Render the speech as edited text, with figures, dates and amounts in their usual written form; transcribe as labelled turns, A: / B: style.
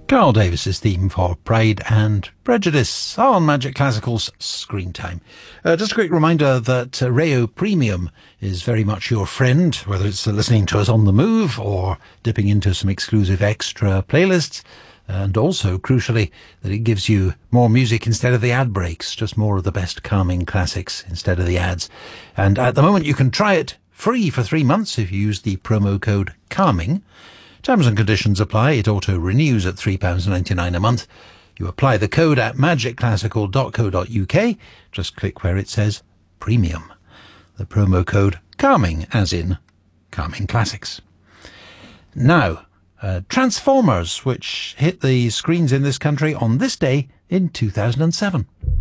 A: Carl Davis's theme for Pride and Prejudice on Magic Classical's Screen Time. Just a quick reminder that Rayo Premium is very much your friend, whether it's listening to us on the move or dipping into some exclusive extra playlists. And also, crucially, that it gives you more music instead of the ad breaks, just more of the best calming classics instead of the ads. And at the moment, you can try it free for 3 months if you use the promo code CALMING. Terms and conditions apply. It auto-renews at £3.99 a month. You apply the code at magicclassical.co.uk. Just click where it says Premium. The promo code CALMING, as in Calming Classics. Now, Transformers, which hit the screens in this country on this day in 2007.